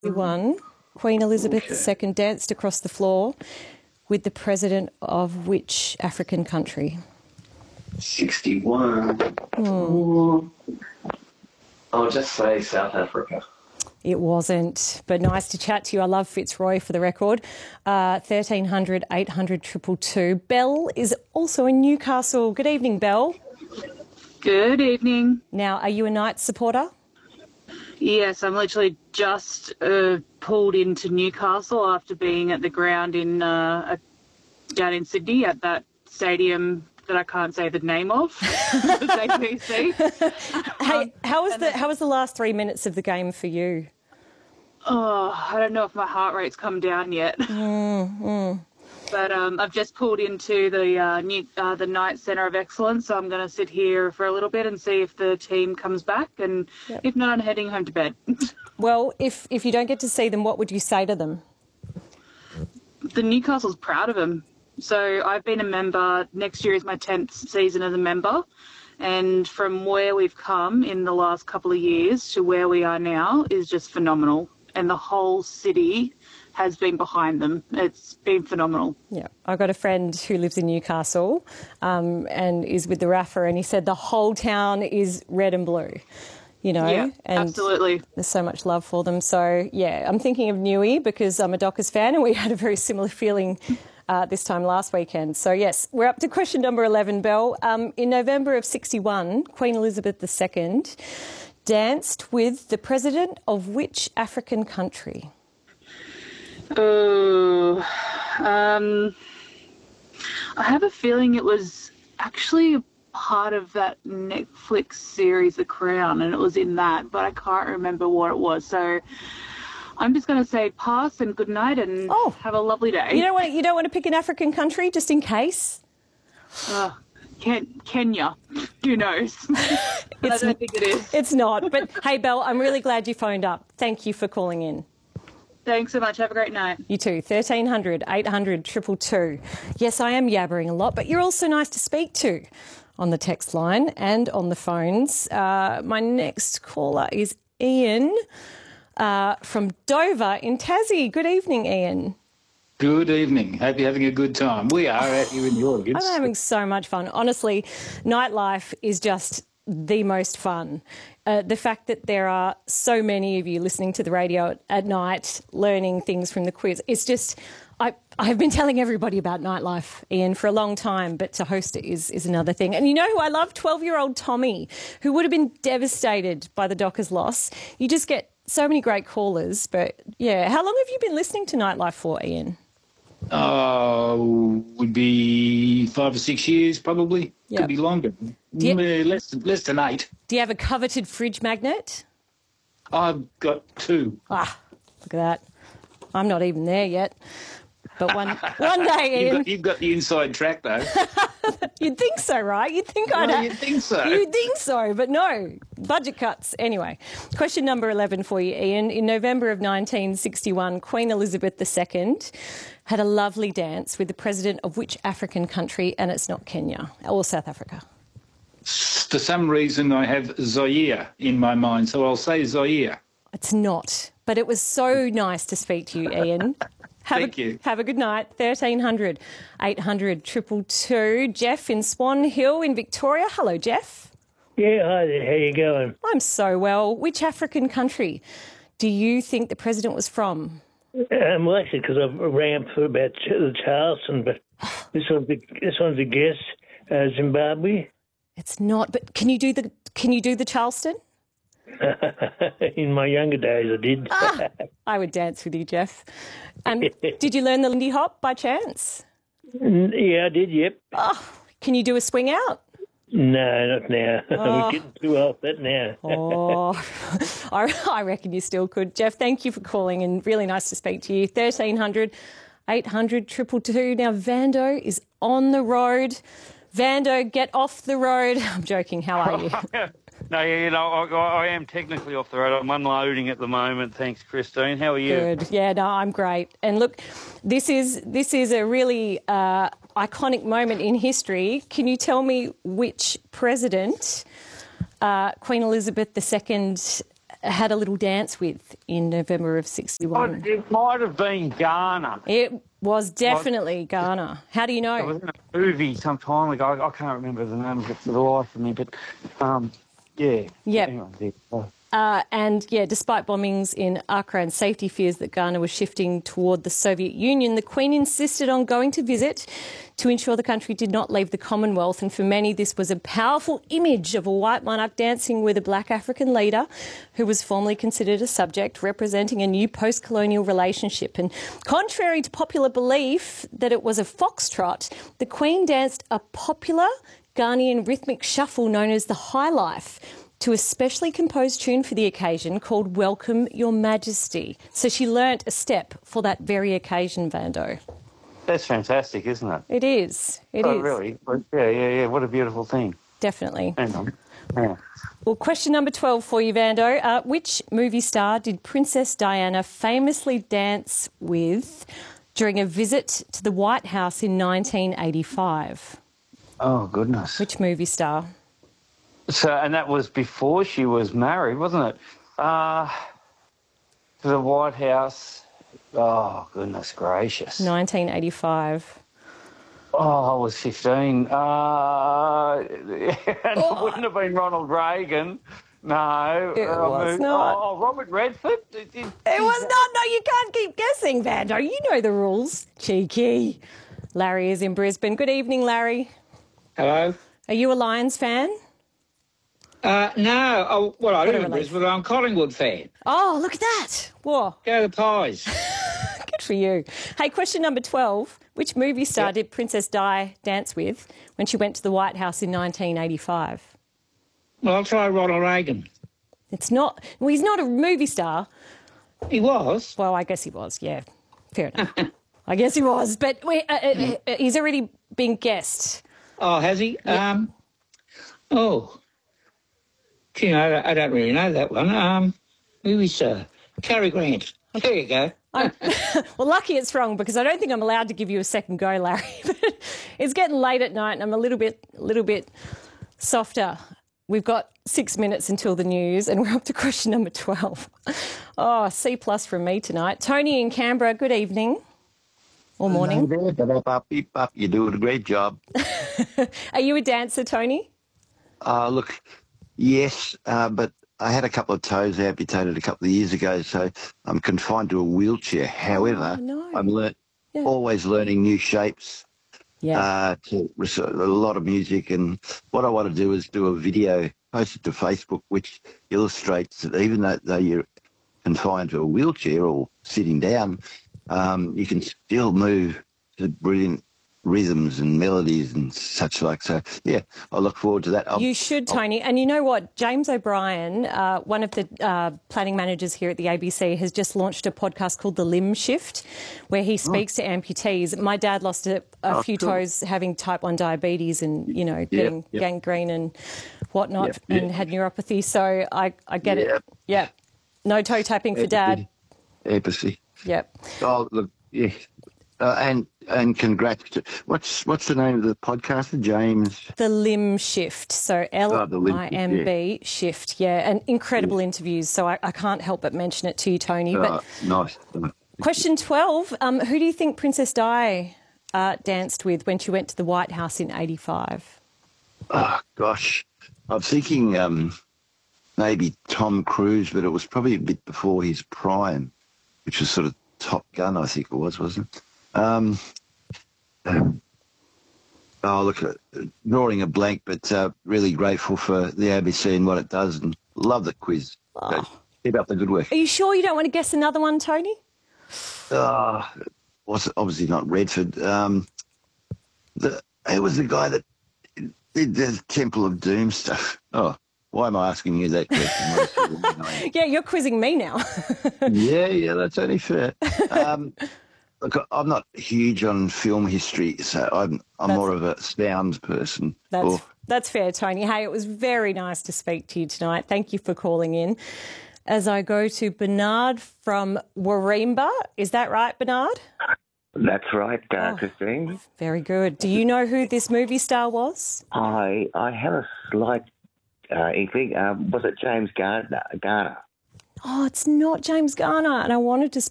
One, Queen Elizabeth II danced across the floor with the president of which African country? 61. I'll just say South Africa. It wasn't, but nice to chat to you. I love Fitzroy for the record. 1300 800 222. Belle is also in Newcastle. Good evening, Belle. Good evening. Now, are you a Knights supporter? Yes, I'm literally just pulled into Newcastle after being at the ground in down in Sydney at that stadium that I can't say the name of, ABC. Hey, how was the last 3 minutes of the game for you? Oh, I don't know if my heart rate's come down yet. But I've just pulled into the Knights Centre of Excellence, so I'm going to sit here for a little bit and see if the team comes back, and if not, I'm heading home to bed. Well, if you don't get to see them, what would you say to them? The Newcastle's proud of them. So I've been a member. Next year is my 10th season as a member. And from where we've come in the last couple of years to where we are now is just phenomenal. And the whole city has been behind them. It's been phenomenal. Yeah, I've got a friend who lives in Newcastle and is with the RAFA, and he said the whole town is red and blue, you know. Yeah, and absolutely. There's so much love for them. So, yeah, I'm thinking of Newey because I'm a Dockers fan and we had a very similar feeling this time last weekend. So, yes, we're up to question number 11, Belle. In November of 61, Queen Elizabeth II danced with the president of which African country? Oh, I have a feeling it was actually a part of that Netflix series, The Crown, and it was in that, but I can't remember what it was. So I'm just going to say pass and good night and have a lovely day. You don't want to pick an African country just in case? Kenya. Who knows? I don't think it is. It's not. But, hey, Belle, I'm really glad you phoned up. Thank you for calling in. Thanks so much. Have a great night. You too. 1300 800 222. Yes, I am yabbering a lot, but you're also nice to speak to on the text line and on the phones. My next caller is Ian from Dover in Tassie. Good evening, Ian. Good evening. Hope you're having a good time. We are out here in the audience. I'm having so much fun. Honestly, nightlife is just the most fun. The fact that there are so many of you listening to the radio at night, learning things from the quiz, it's just, I've been telling everybody about nightlife, Ian, for a long time, but to host it is another thing. And you know who I love? 12-year-old Tommy, who would have been devastated by the Dockers' loss. You just get so many great callers. But, yeah, how long have you been listening to nightlife for, Ian? Would be 5 or 6 years, probably. Yep. Could be longer. Less than 8. Do you have a coveted fridge magnet? I've got 2. Ah, look at that. I'm not even there yet. But one day, Ian. You've got the inside track, though. You'd think so, right? You'd think You'd think so. You'd think so, but no. Budget cuts. Anyway, question number 11 for you, Ian. In November of 1961, Queen Elizabeth II had a lovely dance with the president of which African country, and it's not Kenya or South Africa. For some reason, I have Zaire in my mind, so I'll say Zaire. It's not, but it was so nice to speak to you, Ian. Thank you. Have a good night. 1300 800 222. Jeff in Swan Hill in Victoria. Hello, Jeff. Yeah, hi there. How you going? I'm so well. Which African country do you think the president was from? Well, actually, because I've rang up for about Charleston, but this one's a guess. Zimbabwe. It's not. But can you do the Charleston? In my younger days, I did. I would dance with you, Jeff. Did you learn the Lindy Hop by chance? Yeah, I did. Yep. Oh, can you do a swing out? No, not now. We're getting too old for that now. I reckon you still could. Jeff, thank you for calling and really nice to speak to you. 1300 800 222. Now, Vando is on the road. Vando, get off the road. I'm joking. How are you? No, I am technically off the road. I'm unloading at the moment. Thanks, Christine. How are you? Good. Yeah, no, I'm great. And look, this is a really iconic moment in history. Can you tell me which president Queen Elizabeth II had a little dance with in November of Oh, '61? it might have been Ghana. It was definitely Ghana. How do you It know? was in a movie some time ago. I can't remember the name of it for the life of me, but yeah. Yep. Anyway, yeah. And despite bombings in Accra and safety fears that Ghana was shifting toward the Soviet Union, the Queen insisted on going to visit to ensure the country did not leave the Commonwealth. And for many, this was a powerful image of a white monarch dancing with a black African leader who was formerly considered a subject, representing a new post-colonial relationship. And contrary to popular belief that it was a foxtrot, the Queen danced a popular Ghanaian rhythmic shuffle known as the High Life, to a specially composed tune for the occasion called Welcome Your Majesty. So she learnt a step for that very occasion, Vando. That's fantastic, isn't it? It is. It Oh, is. really? Yeah. What a beautiful thing. Definitely. Hang on. Yeah. Well, question number 12 for you, Vando. Which movie star did Princess Diana famously dance with during a visit to the White House in 1985? Oh, goodness. Which movie star? So, and that was before she was married, wasn't it? To the White House. Oh, goodness gracious. 1985. Oh, I was 15. It wouldn't have been Ronald Reagan. No. It was not. Oh, Robert Redford? It was not. No, you can't keep guessing, Vando. You know the rules. Cheeky. Larry is in Brisbane. Good evening, Larry. Hello. Are you a Lions fan? No. Oh, well, I What a live in relief. Brisbane, but I'm a Collingwood fan. Oh, look at that. Whoa. Go the Pies. Good for you. Hey, question number 12. Which movie star did Princess Di dance with when she went to the White House in 1985? Well, I'll try Ronald Reagan. It's not... Well, he's not a movie star. He was. Well, I guess he was, yeah. Fair enough. I guess he was. But he's already been guessed. Oh, has he? Yeah. Gee, I don't really know that one. Movie star. Cary Grant. There you go. Well, lucky it's wrong because I don't think I'm allowed to give you a second go, Larry. But it's getting late at night and I'm a little bit softer. We've got 6 minutes until the news and we're up to question number 12. Oh, C+ from me tonight. Tony in Canberra, good evening. Or morning. You're doing a great job. Are you a dancer, Tony? Look, yes, but I had a couple of toes amputated a couple of years ago, so I'm confined to a wheelchair. However, no. I'm always learning new shapes, to a lot of music, and what I want to do is do a video, post it to Facebook, which illustrates that even though you're confined to a wheelchair or sitting down, you can still move to brilliant rhythms and melodies and such like. So, yeah, I look forward to that. You should, Tony. And you know what? James O'Brien, one of the planning managers here at the ABC, has just launched a podcast called The Limb Shift, where he speaks to amputees. My dad lost a few toes having type 1 diabetes and, getting gangrene and whatnot and had neuropathy. So I get it. Yeah. No toe tapping for Dad. Empathy. Yep. Oh, look, yeah. And congrats. What's the name of the podcaster, James? The Limb Shift. So LIMB Shift. Yeah, and incredible interviews. So I can't help but mention it to you, Tony. But Nice. Question 12. Who do you think Princess Di danced with when she went to the White House in 85? Oh, gosh. I'm thinking maybe Tom Cruise, but it was probably a bit before his prime, which was sort of Top Gun, I think it was, wasn't it? Drawing a blank, but really grateful for the ABC and what it does, and love the quiz. So keep up the good work. Are you sure you don't want to guess another one, Tony? Was obviously not Redford. It was the guy that did the Temple of Doom stuff. Oh, why am I asking you that question? Yeah, you're quizzing me now. Yeah, that's only fair. Look, I'm not huge on film history, so I'm more of a sounds person. That's fair, Tony. Hey, it was very nice to speak to you tonight. Thank you for calling in. As I go to Bernard from Wareemba. Is that right, Bernard? That's right, Christine. Very good. Do you know who this movie star was? I have a slight inkling. Was it James Garner? oh, it's not James Garner. And I wanted to